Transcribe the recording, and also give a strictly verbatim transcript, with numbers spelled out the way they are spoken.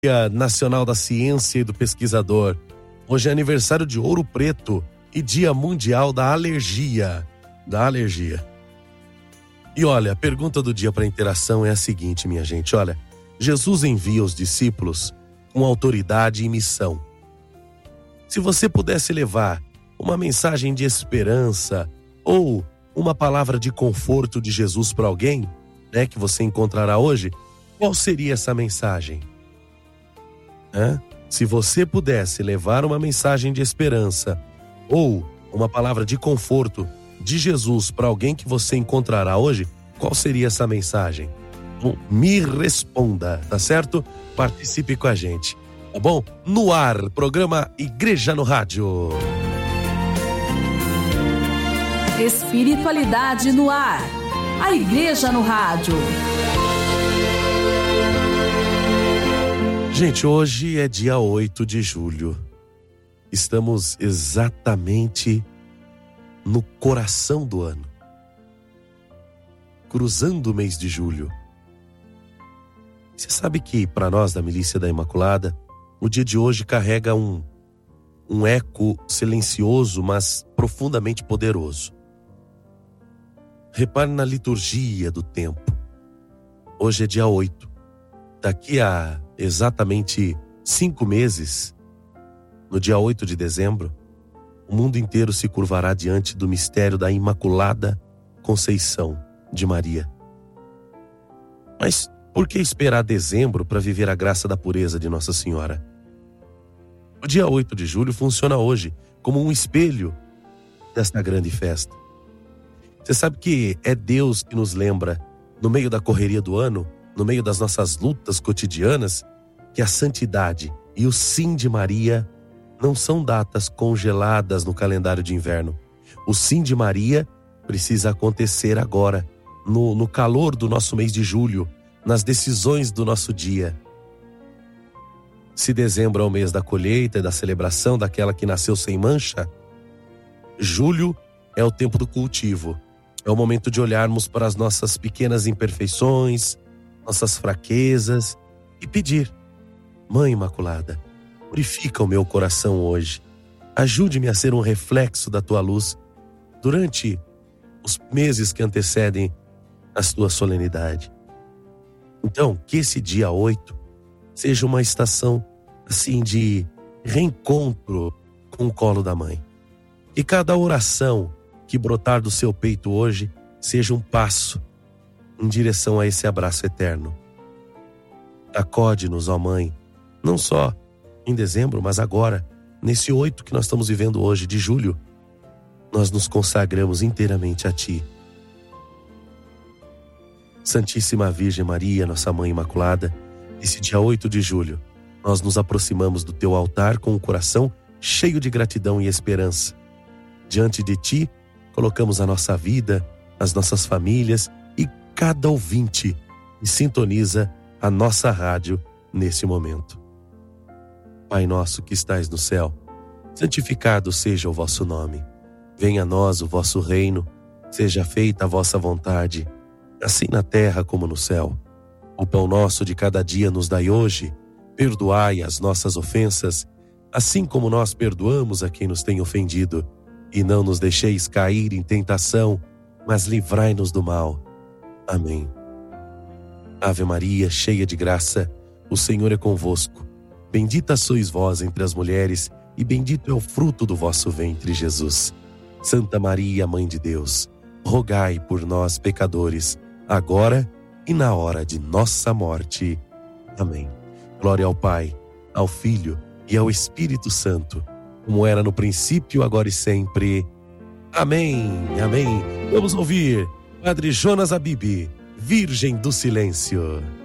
Dia Nacional da Ciência e do Pesquisador. Hoje é aniversário de Ouro Preto e Dia Mundial da Alergia. Da alergia. E olha, a pergunta do dia para interação é a seguinte, minha gente. Olha, Jesus envia os discípulos com autoridade e missão. Se você pudesse levar uma mensagem de esperança ou uma palavra de conforto de Jesus para alguém, né, que você encontrará hoje, qual seria essa mensagem? Hã? Se você pudesse levar uma mensagem de esperança ou uma palavra de conforto de Jesus para alguém que você encontrará hoje, qual seria essa mensagem? Então, me responda, tá certo? Participe com a gente, tá bom? No ar, programa Igreja no Rádio. Espiritualidade no ar. A Igreja no Rádio. Gente, hoje é dia oito de julho. Estamos exatamente no coração do ano. Cruzando o mês de julho. Você sabe que, para nós da Milícia da Imaculada, o dia de hoje carrega um, um eco silencioso, mas profundamente poderoso. Repare na liturgia do tempo. Hoje é dia oito. Daqui a exatamente cinco meses, no dia oito de dezembro, o mundo inteiro se curvará diante do mistério da Imaculada Conceição de Maria. Mas por que esperar dezembro para viver a graça da pureza de Nossa Senhora? O dia oito de julho funciona hoje como um espelho desta grande festa. Você sabe que é Deus que nos lembra, no meio da correria do ano, no meio das nossas lutas cotidianas, que a santidade e o sim de Maria não são datas congeladas no calendário de inverno. O sim de Maria precisa acontecer agora, no, no calor do nosso mês de julho, nas decisões do nosso dia. Se dezembro é o mês da colheita e da celebração daquela que nasceu sem mancha, julho é o tempo do cultivo. É o momento de olharmos para as nossas pequenas imperfeições, nossas fraquezas e pedir: Mãe Imaculada, purifica o meu coração hoje. Ajude-me a ser um reflexo da tua luz durante os meses que antecedem a tua solenidade. Então, que esse dia oito seja uma estação assim de reencontro com o colo da mãe. Que cada oração que brotar do seu peito hoje seja um passo em direção a esse abraço eterno. Acode-nos, ó Mãe, não só em dezembro, mas agora, nesse oito que nós estamos vivendo hoje, de julho, nós nos consagramos inteiramente a Ti. Santíssima Virgem Maria, nossa Mãe Imaculada, esse dia oito de julho, nós nos aproximamos do Teu altar com o coração cheio de gratidão e esperança. Diante de Ti, colocamos a nossa vida, as nossas famílias e cada ouvinte que sintoniza a nossa rádio nesse momento. Pai nosso que estais no céu, santificado seja o vosso nome. Venha a nós o vosso reino, seja feita a vossa vontade, assim na terra como no céu. O pão nosso de cada dia nos dai hoje, perdoai as nossas ofensas, assim como nós perdoamos a quem nos tem ofendido. E não nos deixeis cair em tentação, mas livrai-nos do mal. Amém. Ave Maria, cheia de graça, o Senhor é convosco. Bendita sois vós entre as mulheres, e bendito é o fruto do vosso ventre, Jesus. Santa Maria, Mãe de Deus, rogai por nós, pecadores, agora e na hora de nossa morte. Amém. Glória ao Pai, ao Filho e ao Espírito Santo, como era no princípio, agora e sempre. Amém, amém. Vamos ouvir Padre Jonas Abib, Virgem do Silêncio.